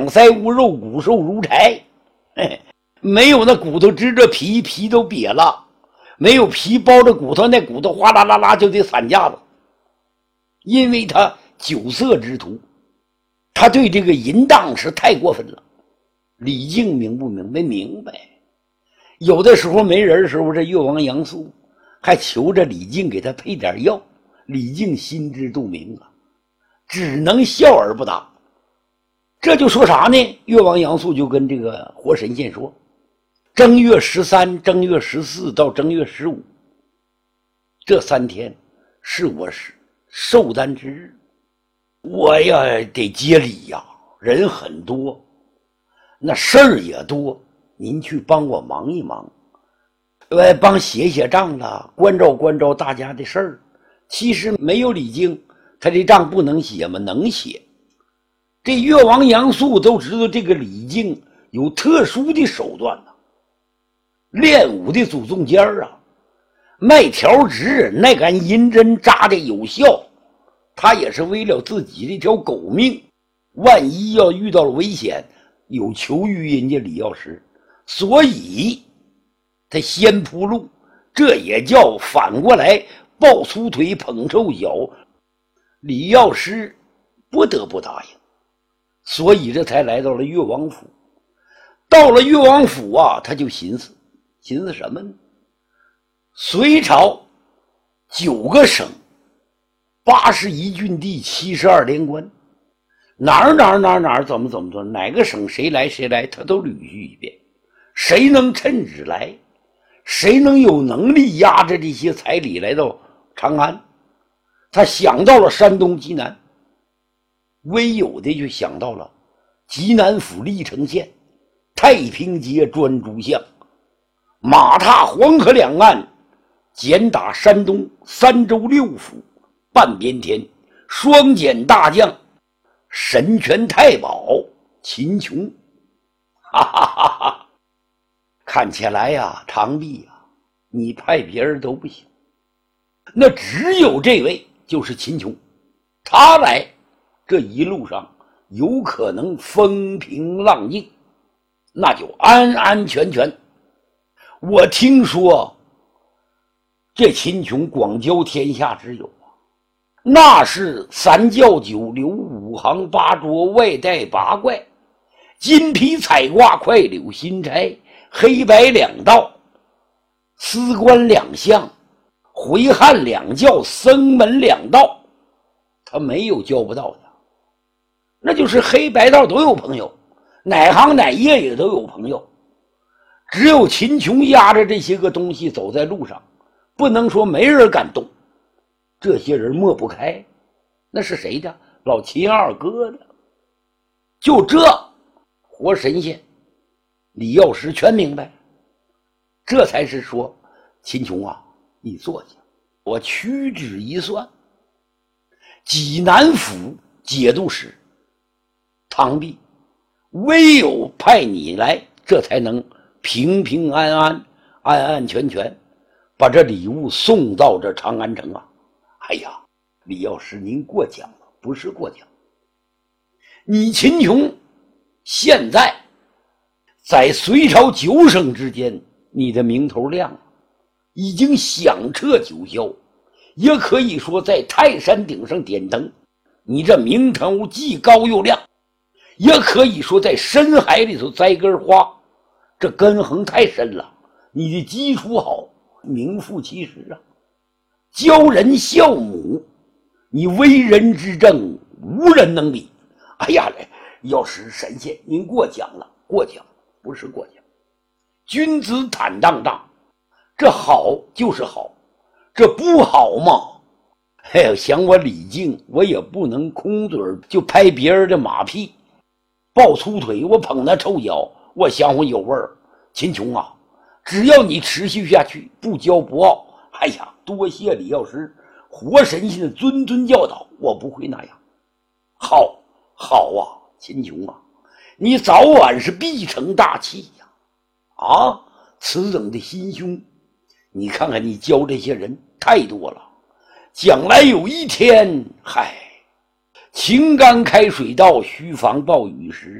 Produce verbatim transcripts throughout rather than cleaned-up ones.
两腮无肉，骨瘦如柴。嘿，没有那骨头支着皮，皮都瘪了；没有皮包着骨头，那骨头哗啦啦啦就得散架子。因为他酒色之徒，他对这个淫荡是太过分了。李靖明不明白？明白。有的时候没人的时候，这越王杨素还求着李靖给他配点药。李靖心知肚明啊，只能笑而不答。这就说啥呢？越王杨素就跟这个活神仙说，正月十三、正月十四到正月十五这三天是我寿诞之日，我呀得接礼呀，人很多，那事儿也多，您去帮我忙一忙，呃，帮写写账了，关照关照大家的事儿。其实没有李靖，他这账不能写吗？能写。这越王杨素都知道这个李靖有特殊的手段呢、啊，练武的祖宗尖儿啊，卖条直，那杆银针扎的有效，他也是为了自己的一条狗命，万一要遇到了危险，有求于人家李药师，所以他先铺路，这也叫反过来抱粗腿捧臭脚，李药师不得不答应，所以这才来到了越王府。到了越王府啊，他就寻思寻思什么呢？隋朝九个省，八十一郡地，七十二连官，哪儿哪儿哪儿哪儿怎么怎么做，哪个省谁来谁来，他都捋叙一遍。谁能趁旨来，谁能有能力压着这些彩礼来到长安？他想到了山东济南，唯有的就想到了济南府历城县，太平街专诸巷，马踏黄河两岸，简打山东三州六府，半边天，双锏大将，神权太保秦琼。哈哈哈哈！看起来呀，长臂呀，你派别人都不行，那只有这位就是秦琼，他来这一路上有可能风平浪静，那就安安全全。我听说这秦琼广交天下之友啊，那是三教九流五行八桌外带八怪，金皮彩挂快柳新钗，黑白两道，司官两相，回汉两教，僧门两道，他没有交不到的，那就是黑白道都有朋友，哪行哪业也都有朋友。只有秦琼压着这些个东西走在路上，不能说没人敢动，这些人抹不开，那是谁的？老秦二哥的。就这活神仙李药师全明白，这才是说，秦琼啊，你坐下，我屈指一算，济南府节度使唐弼唯有派你来，这才能平平安安安安全全把这礼物送到这长安城啊。哎呀，李药师您过奖了，不是过奖，你秦琼现在在隋朝九省之间，你的名头亮了，已经响彻九霄，也可以说在泰山顶上点灯，你这名头既高又亮，也可以说在深海里头栽根花，这根横太深了，你的基础好，名副其实啊。教人孝母，你为人之正，无人能比。哎呀，药师神仙您过奖了，过奖不是过奖，君子坦荡荡，这好就是好，这不好嘛，嘿，想我李靖，我也不能空嘴就拍别人的马屁，抱粗腿，我捧那臭脚，我想我有味儿。秦琼啊，只要你持续下去，不骄不傲，哎呀，多谢李药师活神仙的谆谆教导，我不会那样。好，好啊，秦琼啊，你早晚是必成大器呀！啊，此等的心胸，你看看你教这些人太多了，将来有一天，嗨，情甘开水到，须防暴雨时啊，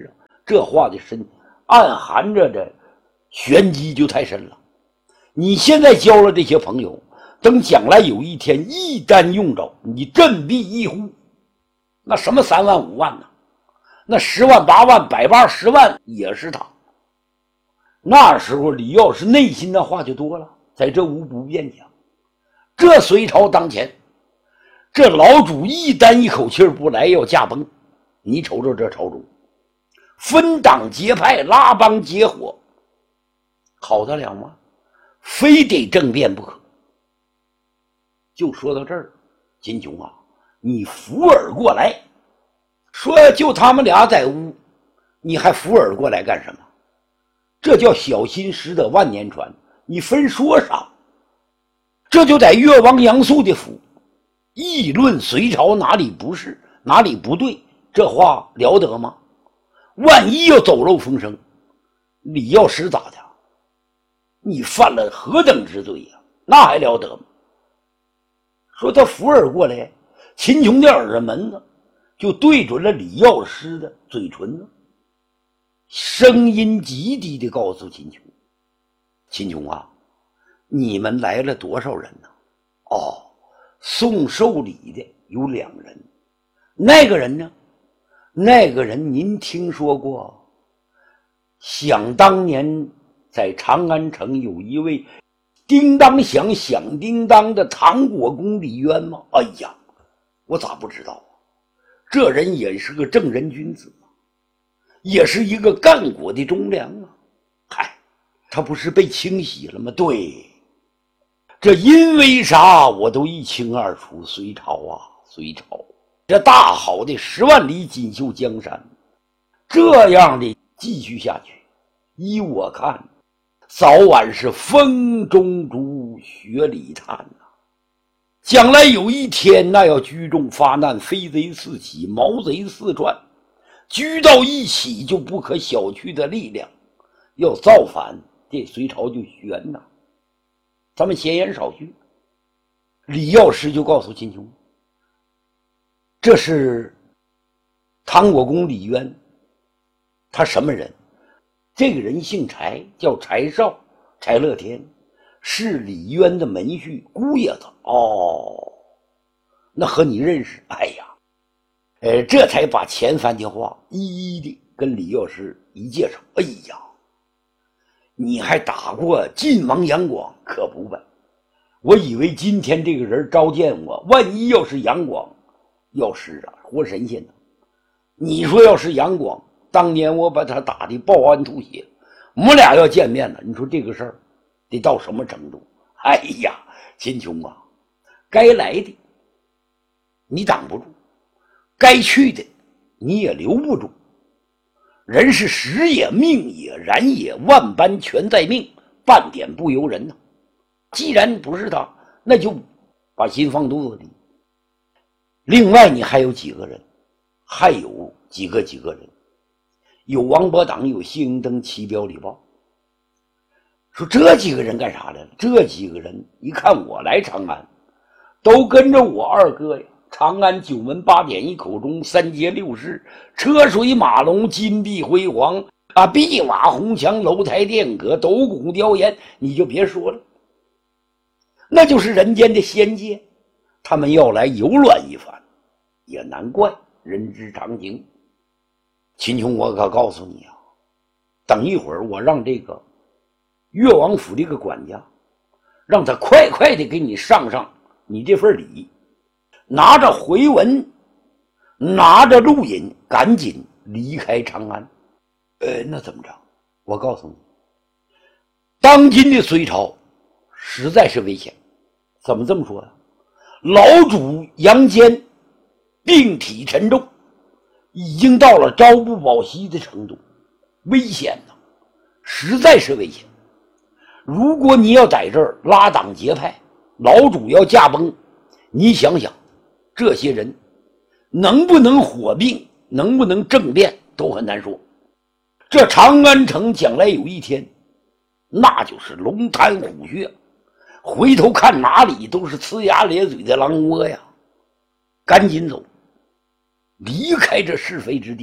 这话的深暗含着的玄机就太深了。你现在交了这些朋友，等将来有一天一旦用着，你振臂一呼，那什么三万五万呢？那十万八万百八十万也是他。那时候李药师内心的话就多了，在这无不便讲。这隋朝当前，这老主一旦一口气不来要驾崩，你瞅瞅这朝中分党结派，拉帮结伙，好得了吗？非得政变不可。就说到这儿，金琼啊，你扶耳过来，说就他们俩在屋，你还扶耳过来干什么？这叫小心驶得万年船，你分说啥？这就在越王杨素的府议论隋朝哪里不是哪里不对，这话了得吗？万一要走漏风声，李药师咋的？你犯了何等之罪呀、啊？那还了得吗？说他扶耳过来，秦琼的耳门子就对准了李药师的嘴唇子，声音极低的告诉秦琼：秦琼啊，你们来了多少人呢？哦，送寿礼的有两人。那个人呢？那个人您听说过？想当年在长安城有一位叮当响响叮当的唐国公李渊吗？哎呀，我咋不知道啊？这人也是个正人君子，也是一个干国的忠良啊。嗨，他不是被清洗了吗？对，这因为啥我都一清二楚。隋朝啊，隋朝，这大好的十万里锦绣江山，这样的继续下去，依我看早晚是风中烛雪里炭啊！将来有一天，那要聚众发难，飞贼四起，毛贼四转，聚到一起就不可小觑的力量，要造反，这隋朝就悬呐！咱们闲言少叙，李药师就告诉秦琼，这是唐国公李渊，他什么人？这个人姓柴，叫柴少，柴乐天，是李渊的门婿姑爷子。哦，那和你认识？哎呀，呃，这才把前番的话一一的跟李药师一介绍。哎呀，你还打过晋王杨广？可不呗，我以为今天这个人召见我，万一要是杨广，药师啊，活神仙呢。你说要是杨广，当年我把他打的报案吐血，我们俩要见面了，你说这个事儿得到什么程度？哎呀，秦琼啊，该来的你挡不住，该去的你也留不住。人是时也，命也，然也，万般全在命，半点不由人呐。既然不是他，那就把心放肚子里。另外你还有几个人？还有几个几个人，有王伯党，有谢英登、齐彪、李豹。说这几个人干啥来了？这几个人一看我来长安，都跟着我二哥呀。长安九门八点一口钟，三街六市，车水马龙，金碧辉煌啊，碧瓦红墙，楼台殿阁，斗拱雕檐，你就别说了，那就是人间的仙界。他们要来游览一番，也难怪，人之常情。秦琼，我可告诉你啊，等一会儿我让这个越王府这个管家，让他快快的给你上上你这份礼，拿着回文，拿着录引，赶紧离开长安。呃，那怎么着？我告诉你，当今的隋朝实在是危险。怎么这么说呀？老主杨坚病体沉重，已经到了朝不保夕的程度，危险呐，实在是危险。如果你要在这儿拉党结派，老主要驾崩，你想想这些人能不能火并，能不能政变都很难说。这长安城将来有一天那就是龙潭虎穴，回头看哪里都是呲牙咧嘴的狼窝呀！赶紧走，离开这是非之地，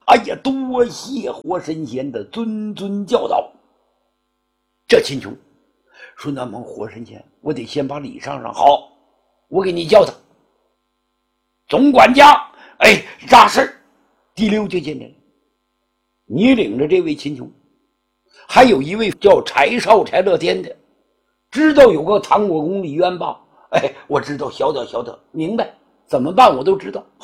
哎呀，多谢活神仙的谆谆教导。这秦琼说：“那么活神仙，我得先把礼上上。好，我给你叫他。总管家，哎，啥事？第六就见见了。你领着这位秦琼，还有一位叫柴少柴乐天的，知道有个唐国公李渊吧？哎，我知道，小点小点，明白怎么办我都知道。